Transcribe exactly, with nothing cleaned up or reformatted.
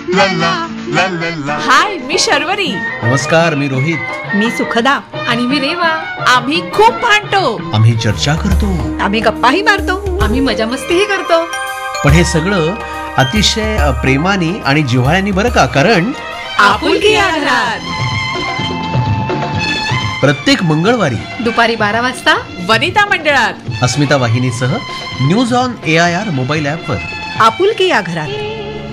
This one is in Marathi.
ला ला ला ला ला. हाय, मी शर्वरी. नमस्कार, मी रोहित. मी सुखदा. आणि मी रेवा. आम्ही खूप भांडतो. आम्ही चर्चा करतो. आम्ही गप्पाही मारतो. आम्ही मजा मस्तीही करतो. पण हे सगळं अतिशय प्रेमाने आणि जिव्हाळ्याने, बरं का? कारण आपुलकी या घरात. प्रत्येक मंगळवारी दुपारी बारा वाजता वनिता मंडळात अस्मिता वाहिनीसह news on A I R mobile ॲपवर आपुलकी या घरात.